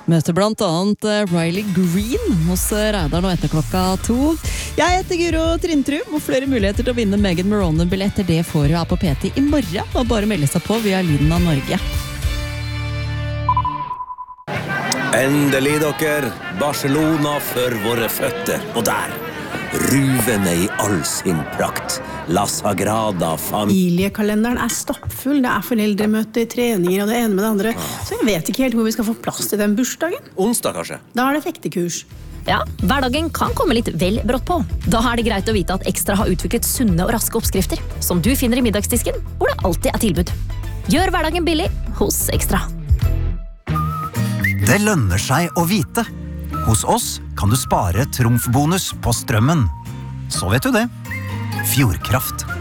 Møter blant annet Riley Green hos Reidar nå etter 2. Jeg heter Guro Trintrum, og flere muligheter til å vinne Megan Maroney-billetter det får du her på PT i morgen, og bare melde seg på via Lyden av Norge. Endelig dere, Barcelona for våre føtter, og der, ruvende i all sin prakt, La Sagrada Familiekalenderen stappfull, det foreldremøter, treninger og det ene med det andre, så jeg vet ikke helt hvor vi skal få plass til den bursdagen. Onsdag kanskje? Da det fektekurs. Ja, hverdagen kan komme litt vel brått på. Da det greit å vite at Ekstra har utviklet sunne og raske oppskrifter, som du finner i middagsdisken, hvor det alltid tilbud. Gjør hverdagen billig hos Ekstra. Det lønner seg å vite. Hos oss kan du spare trumfbonus på strømmen. Så vet du det. Fjordkraft.